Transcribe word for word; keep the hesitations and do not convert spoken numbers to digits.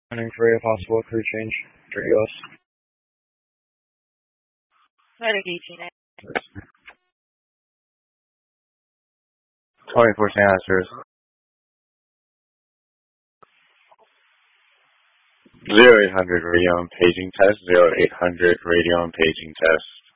Running for a possible crew change for U S. Medic eighteen. twenty-four San Astros. zero eight hundred radio and paging test. zero eight hundred radio and paging test.